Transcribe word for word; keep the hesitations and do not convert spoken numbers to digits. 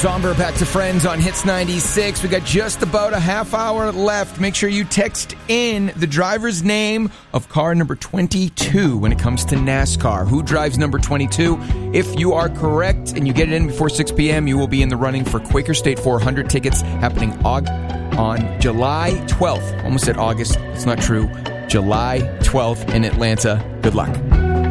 Somber back to Friends on Hits ninety-six. We got just about a half hour left. Make sure you text in the driver's name of car number twenty-two when it comes to NASCAR. Who drives number twenty-two? If you are correct and you get it in before six p.m., you will be in the running for Quaker State four hundred tickets happening on July twelfth. Almost said August. It's not true. July twelfth in Atlanta. Good luck.